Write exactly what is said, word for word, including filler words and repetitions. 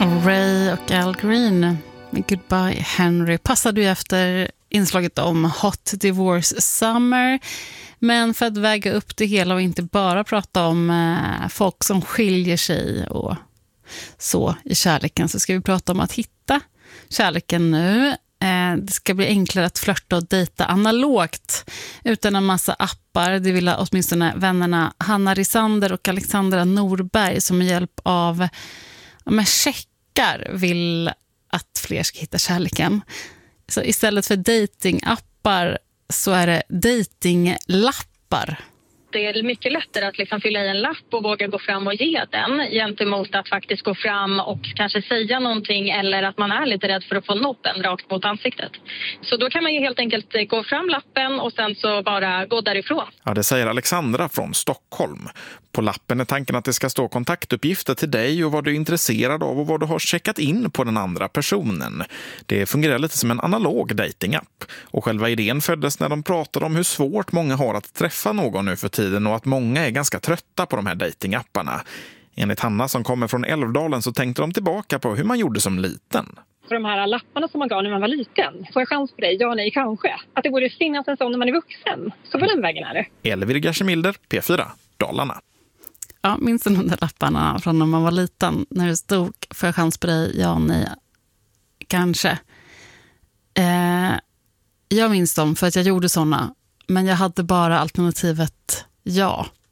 Ray och Al Green med Goodbye Henry passade ju efter inslaget om Hot Divorce Summer. Men för att väga upp det hela och inte bara prata om eh, folk som skiljer sig och så i kärleken, så ska vi prata om att hitta kärleken nu. Eh, det ska bli enklare att flirta och dejta analogt utan en massa appar. Det vill åtminstone vännerna Hanna Risander och Alexandra Norberg som med hjälp av ja, med checkar vill att fler ska hitta kärleken. Så istället för datingappar så är det datinglappar. Det är mycket lättare att liksom fylla i en lapp och våga gå fram och ge den gentemot att faktiskt gå fram och kanske säga någonting, eller att man är lite rädd för att få noten rakt mot ansiktet. Så då kan man ju helt enkelt gå fram lappen och sen så bara gå därifrån. Ja, det säger Alexandra från Stockholm. På lappen är tanken att det ska stå kontaktuppgifter till dig och vad du är intresserad av och vad du har checkat in på den andra personen. Det fungerar lite som en analog datingapp. Och själva idén föddes när de pratade om hur svårt många har att träffa någon nu för tiden och att många är ganska trötta på de här datingapparna. Enligt Hanna som kommer från Älvdalen så tänkte de tillbaka på hur man gjorde som liten. För de här lapparna som man gav när man var liten. Får jag chans på dig? Ja, nej, kanske. Att det borde finnas en sån när man är vuxen. Så på den vägen är det. Elvir Gersemilder, P fyra, Dalarna. Ja, minns du de där lapparna från när man var liten? När det stod, får jag chans på dig? Ja, nej, kanske. Eh, jag minns dem för att jag gjorde såna. Men jag hade bara alternativet ja.